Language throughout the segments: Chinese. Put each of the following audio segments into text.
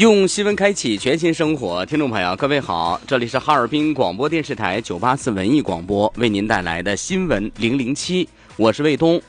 用新闻开启全新生活，听众朋友，各位好，这里是哈尔滨广播电视台984文艺广播为您带来的新闻007，我是卫东。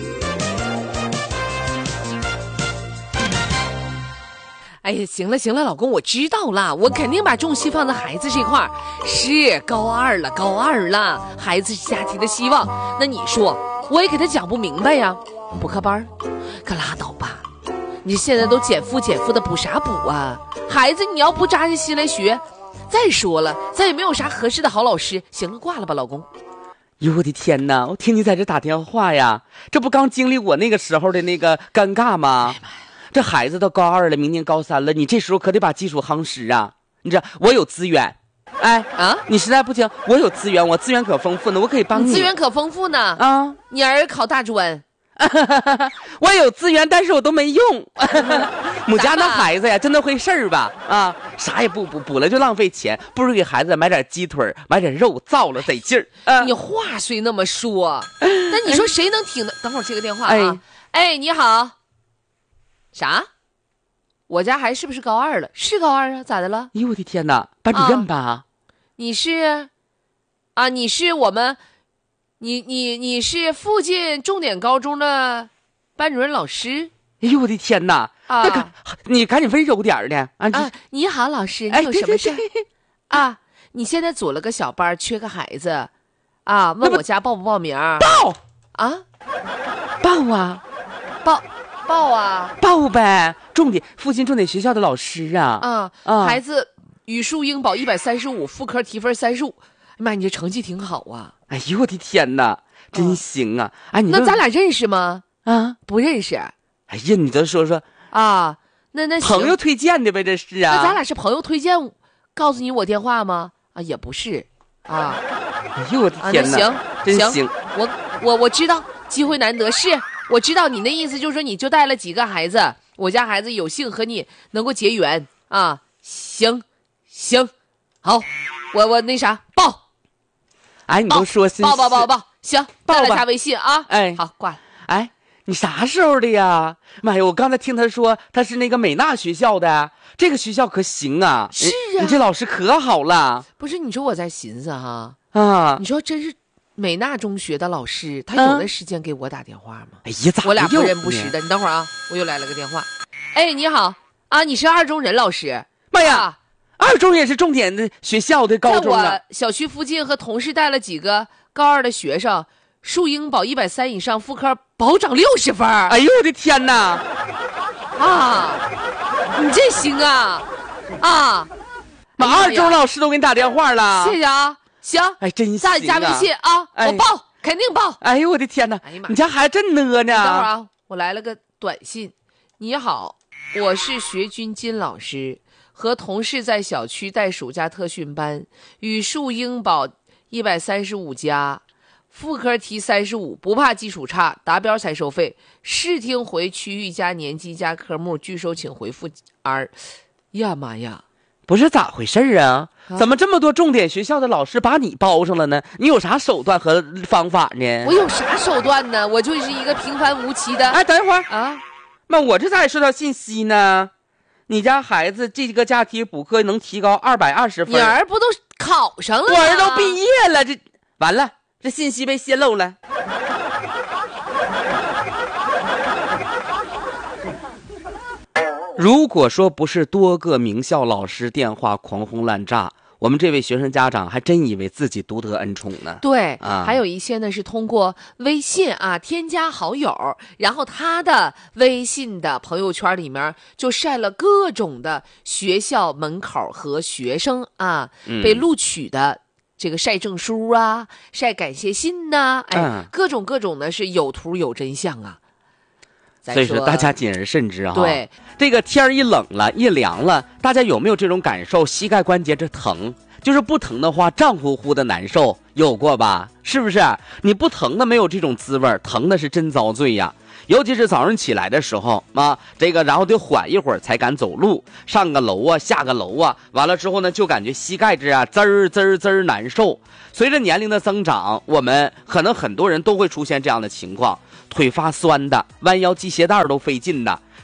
哎呀，行了行了，老公，我知道了，我肯定把重心放在孩子这块儿。是高二了，孩子是家庭的希望。那你说，我也给他讲不明白呀？补课班，可拉倒吧！你现在都减负的，补啥补啊？孩子，你要不扎下心来学，再说了，咱也没有啥合适的好老师。行了，挂了吧，老公。 哟，我的天哪！我听你在这打电话呀，这不刚经历我那个时候的那个尴尬吗？哎妈呀！这孩子都高2了，明年高3了，你这时候可得把基础夯实啊！你知道我有资源，哎啊，你实在不行，我有资源，我资源可丰富呢，我可以帮你。 资源可丰富呢啊！你儿考大专， 我有资源，但是我都没用。母家那孩子呀，真的会事儿吧？啊，啥也不补了就浪费钱，不如给孩子买点鸡腿，买点肉，造了得劲儿。 你话虽那么说，那你说谁能听得？等会儿接个电话啊！哎，你好。啥？我家孩子是不是高2了？是高2啊，咋的了？ 哎呦我的天哪，班主任吧？ 你是？啊，你是我们，你是附近重点高中的班主任老师？ 哎呦我的天哪！啊，你赶紧温柔点的啊！ 你好，老师，你有什么事？啊，你现在组了个小班，缺个孩子，啊，问我家报不报名？ 报啊， 报啊， 报啊， 报呗！附近重点学校的老师啊， 孩子语数英保135，副科提分35。妈，你这成绩挺好啊！ 哎呦我的天哪，真行啊！哎，你那咱俩认识吗？ 啊， 不认识。 哎呀，你再说说啊，那朋友推荐的呗，这是啊。 那咱俩是朋友推荐，告诉你我电话吗？啊，也不是啊。 哎呦我的天哪， 行， 真行！ 我知道，机会难得，是我知道你的意思，就是说你就带了几个孩子，我家孩子有幸和你能够结缘啊。行，好，我那啥报。 哎，你都说是报，行，再来加微信啊。 哎， 好，挂了。 哎，你啥时候的呀？妈呀，我刚才听他说他是那个美纳学校的，这个学校可行啊。 是啊， 你这老师可好了。 不是，你说我在寻思哈啊， 你说真是美纳中学的老师，他有那时间给我打电话吗？ 哎呀，咋我俩不认不识的。你等会儿啊，我又来了个电话。哎，你好啊，你是二中任老师？ 妈呀，二中也是重点的学校的高中啊。 在我小区附近和同事带了几个高2的学生，数英保130以上，副科保涨60分。 哎呦我的天哪！ 啊，你这行啊啊！ 二中老师都给你打电话了， 谢谢啊。行， 哎，真行啊！ 咱俩加微信啊，我报，肯定报。 哎呦我的天哪！哎呀妈，你家孩子真呢呢。 等会儿啊，我来了个短信。你好，我是学军金老师，和同事在小区带暑假特训班，语数英保135加，副科题35，不怕基础差，达标才收费。试听回区域加年级加科目，拒收请回复 R。呀妈呀！ 不是咋回事啊？怎么这么多重点学校的老师把你包上了呢？你有啥手段和方法呢？ 我有啥手段呢？我就是一个平凡无奇的。 哎，等一会儿啊， 妈，我这咋也收到信息呢？你家孩子这个假期补课能提高220分， 你儿不都考上了吗？ 我儿都毕业了，这完了，这信息被泄露了。如果说不是多个名校老师电话狂轰滥炸，我们这位学生家长还真以为自己独得恩宠呢。 对啊，还有一些呢是通过微信啊添加好友，然后他的微信的朋友圈里面就晒了各种的学校门口和学生啊被录取的这个晒证书啊，晒感谢信呐，哎，各种的是有图有真相啊。 所以说大家谨而慎之啊！ 对， 这个天一冷了，一凉了，大家有没有这种感受？膝盖关节这疼，就是不疼的话胀乎乎的难受，有过吧？是不是？你不疼的没有这种滋味，疼的是真遭罪呀！尤其是早上起来的时候啊，这个然后得缓一会儿才敢走路，上个楼啊，下个楼啊，完了之后呢，就感觉膝盖子啊滋儿难受。随着年龄的增长，我们可能很多人都会出现这样的情况，腿发酸的，弯腰系鞋带都费劲的，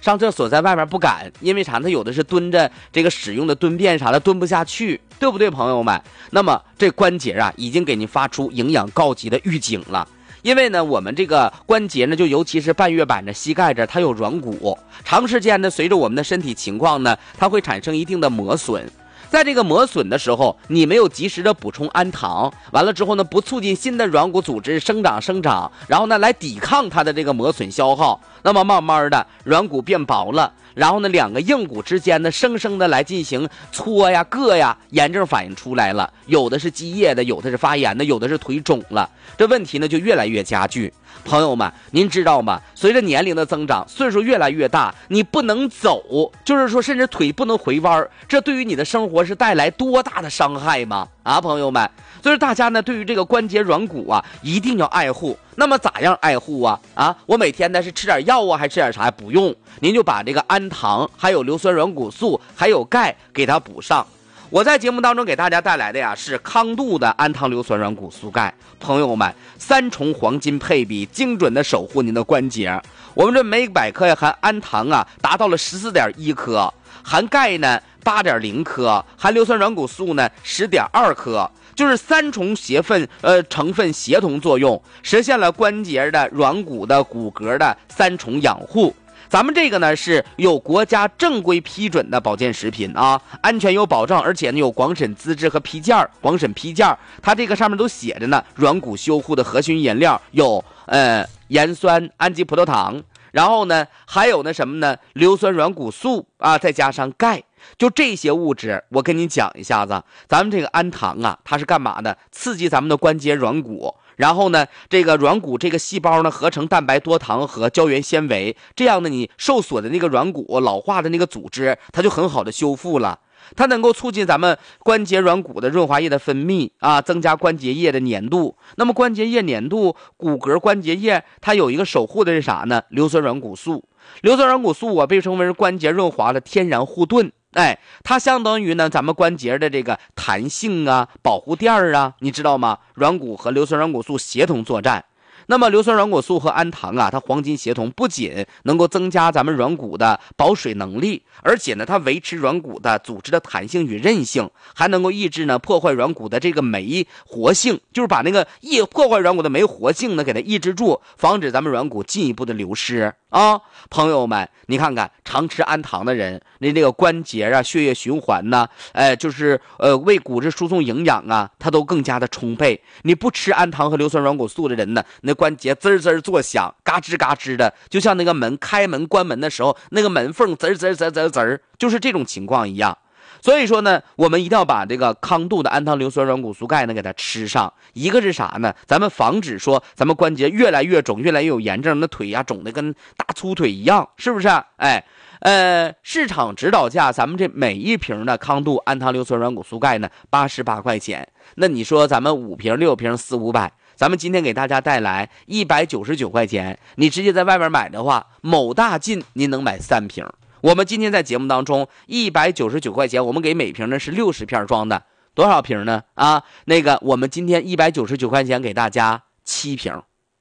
上厕所在外面不敢，因为啥？他有的是蹲着这个使用的蹲便啥的，蹲不下去，对不对，朋友们？那么这关节啊，已经给您发出营养告急的预警了。因为呢，我们这个关节呢，就尤其是半月板的膝盖这，它有软骨，长时间呢，随着我们的身体情况呢，它会产生一定的磨损。在这个磨损的时候，你没有及时的补充氨糖，完了之后呢，不促进新的软骨组织生长，然后呢，来抵抗它的这个磨损消耗，那么慢慢的软骨变薄了，然后呢，两个硬骨之间呢，生生的来进行搓呀、硌呀，炎症反应出来了，有的是积液的，有的是发炎的，有的是腿肿了，这问题呢就越来越加剧。朋友们，您知道吗？随着年龄的增长，岁数越来越大，你不能走，就是说甚至腿不能回弯，这对于你的生活是带来多大的伤害吗？啊，朋友们，所以大家呢对于这个关节软骨啊一定要爱护。那么咋样爱护啊？我每天呢是吃点药啊，还吃点啥？不用，您就把这个氨糖还有硫酸软骨素还有钙给它补上。我在节目当中给大家带来的呀是康度的氨糖硫酸软骨素钙，朋友们，3重黄金配比，精准的守护您的关节。我们这每100克呀含氨糖啊达到了14.1克，含钙呢8.0克，含硫酸软骨素呢10.2克，就是3重成分协同作用，实现了关节的、软骨的、骨骼的3重养护。咱们这个呢是有国家正规批准的保健食品啊，安全有保障，而且呢有广审资质和批件，广审批件，它这个上面都写着呢，软骨修护的核心原料有盐酸氨基葡萄糖，然后呢还有呢什么呢，硫酸软骨素啊，再加上钙。就这些物质，我跟你讲一下子，咱们这个氨糖啊，它是干嘛的？刺激咱们的关节软骨，然后呢，这个软骨这个细胞呢，合成蛋白多糖和胶原纤维，这样呢，你受损的那个软骨、老化的那个组织，它就很好的修复了。它能够促进咱们关节软骨的润滑液的分泌啊，增加关节液的粘度。那么关节液粘度、骨骼关节液，它有一个守护的是啥呢？硫酸软骨素。硫酸软骨素被称为关节润滑的天然护盾。它相当于呢咱们关节的这个弹性啊、保护垫啊，你知道吗？软骨和硫酸软骨素协同作战。那么硫酸软骨素和氨糖啊，它黄金协同，不仅能够增加咱们软骨的保水能力，而且呢它维持软骨的组织的弹性与韧性，还能够抑制呢破坏软骨的这个酶活性，就是把那个破坏软骨的酶活性呢给它抑制住，防止咱们软骨进一步的流失啊。朋友们，你看看常吃氨糖的人，那这个关节啊、血液循环呢，就是为骨质输送营养啊，它都更加的充沛。你不吃氨糖和硫酸软骨素的人呢，那关节滋滋作响，嘎吱嘎吱的，就像那个门开门关门的时候，那个门缝滋滋滋滋滋，就是这种情况一样。所以说呢，我们一定要把这个康度的氨糖硫酸软骨素钙呢给它吃上。一个是啥呢？咱们防止说咱们关节越来越肿，越来越有炎症，那腿呀肿的跟大粗腿一样，是不是？市场指导价，咱们这每1瓶的康度氨糖硫酸软骨素钙呢88块钱。那你说咱们5瓶、6瓶、400、500，咱们今天给大家带来199块钱，你直接在外边买的话，某大进您能买3瓶。我们今天在节目当中199块钱，我们给每瓶呢是60片装的，多少瓶呢？我们今天199块钱给大家7瓶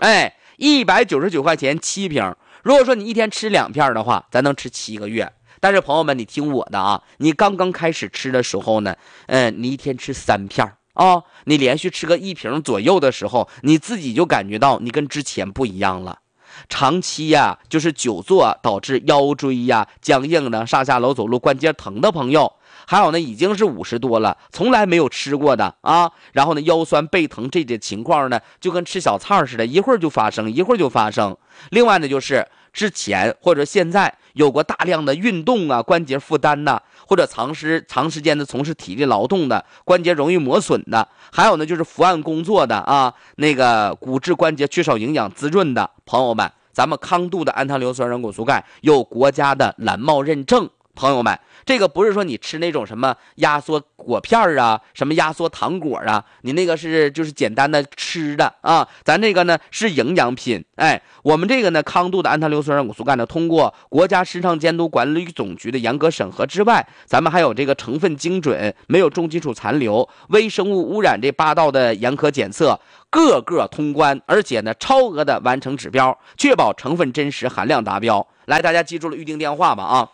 ，199块钱7瓶。如果说你一天吃2片的话，咱能吃7个月。但是朋友们，你听我的啊，你刚刚开始吃的时候呢，你一天吃3片啊，你连续吃个1瓶左右的时候，你自己就感觉到你跟之前不一样了。长期呀，就是久坐导致腰椎呀僵硬的，上下楼走路关节疼的朋友，还有呢已经是50多了，从来没有吃过的啊，然后呢腰酸背疼这些情况呢，就跟吃小菜似的，一会儿就发生，一会儿就发生。另外呢，就是之前或者现在有过大量的运动啊，关节负担呐，或者长时间的从事体力劳动的，关节容易磨损的，还有呢就是伏案工作的啊，那个骨质关节缺少营养滋润的朋友们，咱们康度的氨糖硫酸软骨素钙有国家的蓝帽认证。朋友们，这个不是说你吃那种什么压缩果片啊，什么压缩糖果啊，你那个就是简单的吃的啊，咱这个呢是营养品。我们这个呢康度的氨糖硫酸软骨素钙呢，通过国家市场监督管理总局的严格审核之外，咱们还有这个成分精准，没有重金属残留、微生物污染这8道的严苛检测，各个通关，而且呢超额的完成指标，确保成分真实、含量达标。 来，大家记住了预定电话吧啊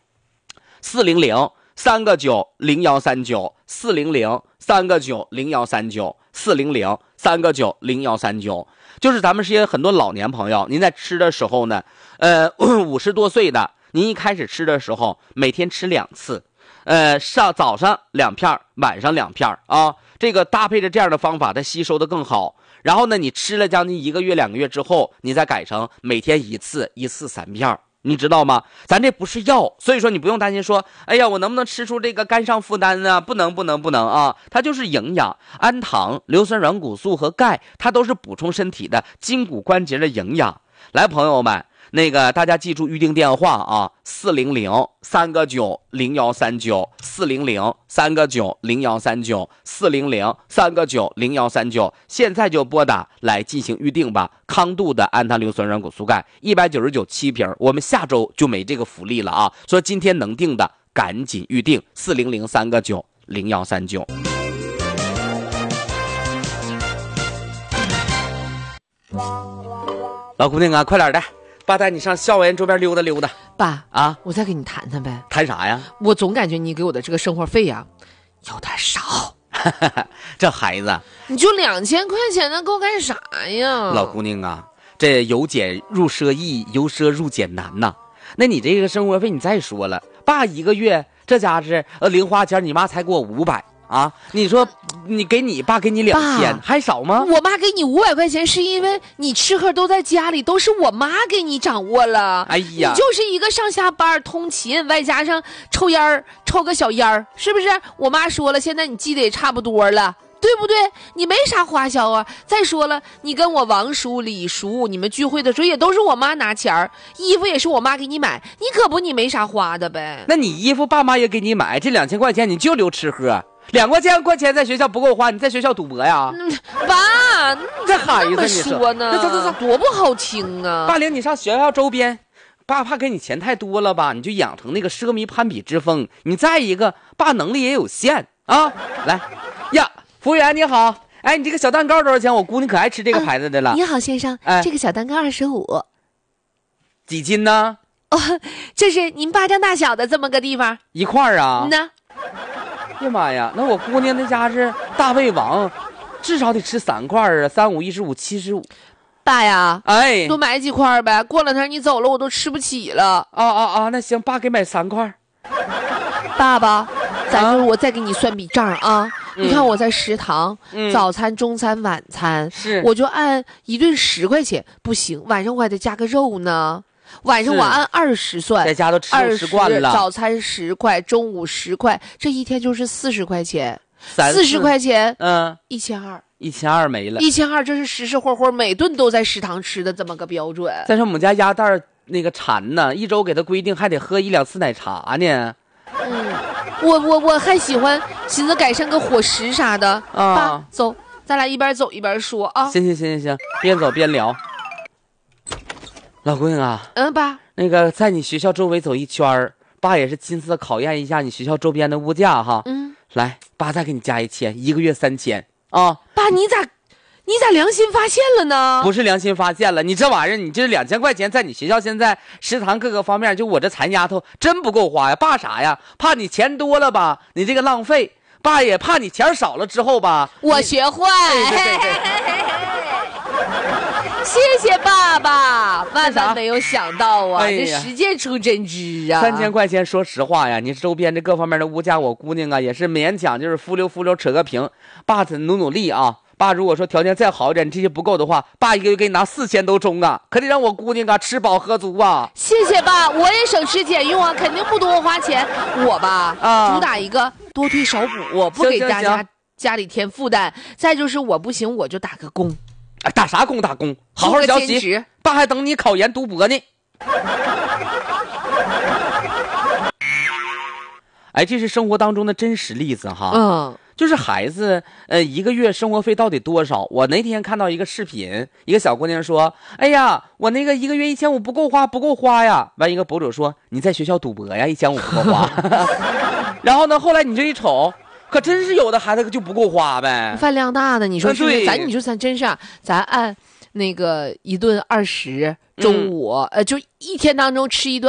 ，400-3个9-0139，400-3个9-0139，400-3个9-0139，就是咱们这些很多老年朋友，您在吃的时候呢，50多岁的，您一开始吃的时候，每天吃2次，早上2片，晚上2片啊，这个搭配着这样的方法，它吸收的更好。然后呢，你吃了将近1个月、2个月之后，你再改成每天1次，1次3片，你知道吗？咱这不是药，所以说你不用担心说，哎呀，我能不能吃出这个肝上负担呢？不能啊！它就是营养，氨糖、硫酸软骨素和钙，它都是补充身体的筋骨关节的营养。来，朋友们。那个大家记住预定电话啊，400-3个9-0139，400-3个9-0139，400-3个9-0139，现在就拨打来进行预定吧。康度的氨糖硫酸软骨素钙1997瓶，我们下周就没这个福利了啊！所以今天能定的赶紧预定400-3个9-0139。老姑娘啊，快点的！爸带你上校园周边溜达溜达。 爸啊， 我再跟你谈谈呗。 谈啥呀？ 我总感觉你给我的这个生活费呀，有点少。 这孩子， 你就2000块钱，那够干啥呀？ 老姑娘啊，这由俭入奢易，由奢入俭难呐。那你这个生活费，你再说了，爸1个月这家是零花钱，你妈才给我500。啊，你说你给你爸给你2000还少吗？ 我妈给你500块钱是因为你吃喝都在家里，都是我妈给你掌握了。 哎呀， 你就是一个上下班通勤，外加上抽烟抽个小烟是不是？我妈说了，现在你记得也差不多了，对不对？你没啥花销啊。再说了，你跟我王叔李叔你们聚会的时候也都是我妈拿钱，衣服也是我妈给你买，你可不你没啥花的呗。 那你衣服爸妈也给你买，这2000块钱你就留吃喝。2块钱在学校不够花，你在学校赌博呀？ 爸， 这孩子你说呢？ 走， 多不好听啊！ 爸领你上学校周边，爸怕给你钱太多了吧，你就养成那个奢靡攀比之风。你再一个，爸能力也有限啊。来呀，服务员你好，哎，你这个小蛋糕多少钱？我姑娘可爱吃这个牌子的了。 你好，先生，这个小蛋糕25， 几斤呢？ 哦，这是您巴掌大小的这么个地方一块啊。 呢。 哎呀妈呀，那我姑娘那家是大胃王，至少得吃3块啊，35、15、75。 爸呀， 哎， 多买几块呗，过2天你走了我都吃不起了。 那行，爸给买3块。 爸爸，我再给你算笔账啊。你看我在食堂，早餐、中餐、晚餐，我就按一顿10块钱，不行，晚上我还得加个肉呢。晚上我按20算， 在家都吃习惯了。 早餐10块，中午10块，这一天就是40块钱，40块钱，1200 没了 ，1200这是实实活活每顿都在食堂吃的这么个标准。 再说我们家鸭蛋那个馋呢，一周给他规定还得喝1、2次奶茶呢。 我还喜欢寻思改善个伙食啥的啊。爸，走，咱俩一边走一边说啊。 行，边走边聊。老姑娘啊， 爸， 那个在你学校周围走一圈，爸也是亲自考验一下你学校周边的物价哈。来，爸再给你加1000，1个月3000啊。 爸，你咋良心发现了呢？ 不是良心发现了，你这玩意儿，你这2000块钱在你学校现在食堂各个方面，就我这残丫头真不够花呀。爸啥呀？怕你钱多了吧，你这个浪费；爸也怕你钱少了之后吧， 我学会。 对。 谢谢爸爸，万万没有想到啊，这实践出真知啊 ！3000块钱，说实话呀，你周边这各方面的物价，我姑娘啊也是勉强就是敷溜扯个平。爸努力啊！爸如果说条件再好一点，这些不够的话，爸1个月给你拿4000都中啊！可得让我姑娘啊吃饱喝足啊！ 谢谢爸，我也省吃俭用啊，肯定不多花钱。我吧，主打一个多退少补，不给大家家里添负担。再就是我不行，我就打个工。 打啥工？打工，好好学习。爸还等你考研读博呢。哎，这是生活当中的真实例子哈。就是孩子1个月生活费到底多少？我那天看到一个视频，一个小姑娘说：“哎呀，我那个1个月1500不够花呀。”完一个博主说：“你在学校赌博呀，1500不够花。”然后呢，后来你这一瞅。可真是有的孩子就不够花呗， 饭量大的，你说是不是？ 对， 咱真是啊，咱按那个1顿20，中午就一天当中吃1顿